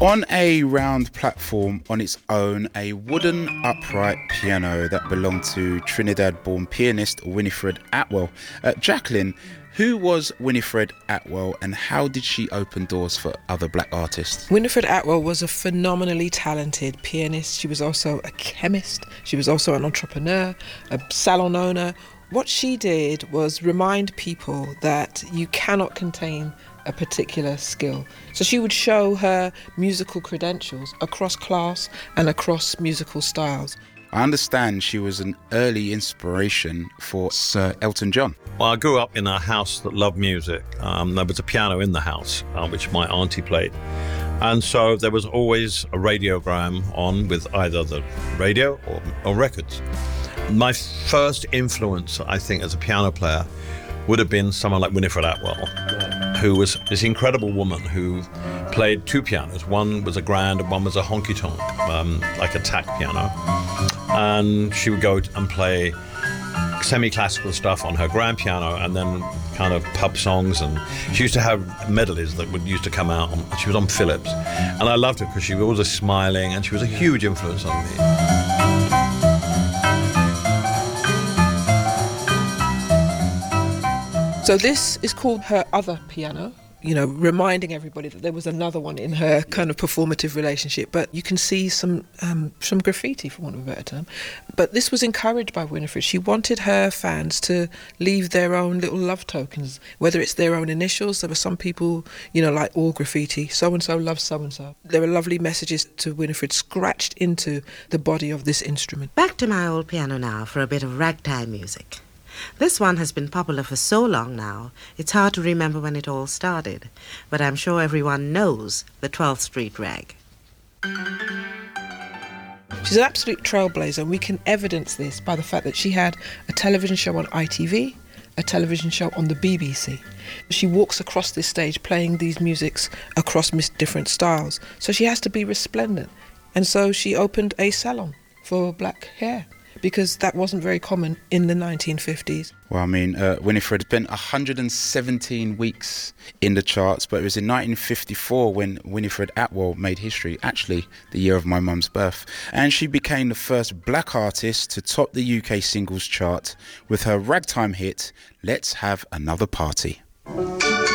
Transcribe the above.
On a round platform on its own, a wooden upright piano that belonged to Trinidad-born pianist Winifred Atwell. Jacqueline, who was Winifred Atwell and how did she open doors for other black artists? Winifred Atwell was a phenomenally talented pianist. She was also a chemist. She was also an entrepreneur, a salon owner. What she did was remind people that you cannot contain a particular skill. So she would show her musical credentials across class and across musical styles. I understand she was an early inspiration for Sir Elton John. Well, I grew up in a house that loved music. There was a piano in the house, which my auntie played. And so there was always a radiogram on with either the radio or records. My first influence, I think, as a piano player would have been someone like Winifred Atwell, who was this incredible woman who played two pianos. One was a grand and one was a honky-tonk, like a tack piano. And she would go and play semi-classical stuff on her grand piano and then kind of pub songs. And she used to have medleys that would used to come out. She was on Philips. And I loved her because she was always smiling and she was a huge influence on me. So this is called her other piano, reminding everybody that there was another one in her kind of performative relationship. But you can see some graffiti, for want of a better term. But this was encouraged by Winifred. She wanted her fans to leave their own little love tokens, whether it's their own initials. There were some people, like all graffiti, so-and-so loves so-and-so. There were lovely messages to Winifred scratched into the body of this instrument. Back to my old piano now for a bit of ragtime music. This one has been popular for so long now, it's hard to remember when it all started, but I'm sure everyone knows the 12th Street Rag. She's an absolute trailblazer, and we can evidence this by the fact that she had a television show on ITV, a television show on the BBC. She walks across this stage playing these musics across different styles, so she has to be resplendent. And so she opened a salon for black hair, because that wasn't very common in the 1950s. Well, Winifred spent 117 weeks in the charts, but it was in 1954 when Winifred Atwell made history, actually the year of my mum's birth. And she became the first black artist to top the UK singles chart with her ragtime hit, Let's Have Another Party.